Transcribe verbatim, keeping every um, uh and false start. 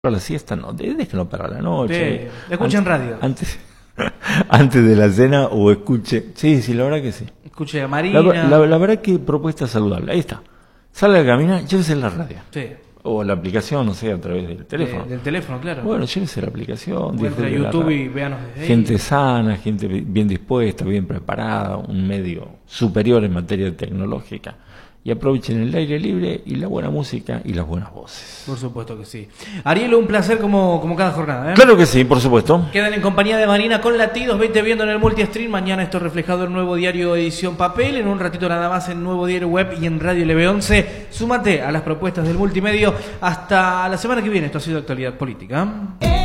la siesta, no, déjenlo para la noche. Sí, escuchen radio. Antes, antes de la cena o escuche. Sí, sí, la verdad que sí. Escuche a Marina. La, la, la verdad que propuesta saludable. Ahí está. Sale a caminar, llévese la radio. Sí. O la aplicación, no sé, a través del teléfono. De, del teléfono, claro. Bueno, llévese la aplicación. Entra a YouTube y véanos desde ahí. Gente sana, gente bien dispuesta, bien preparada, un medio superior en materia tecnológica. Y aprovechen el aire libre y la buena música y las buenas voces. Por supuesto que sí. Ariel, un placer como, como cada jornada, ¿eh? Claro que sí, por supuesto. Quedan en compañía de Marina con Latidos, vete viendo en el multi-stream. Mañana esto reflejado en Nuevo Diario edición papel. En un ratito nada más en Nuevo Diario Web y en Radio L B once. Súmate a las propuestas del multimedio. Hasta la semana que viene. Esto ha sido Actualidad Política.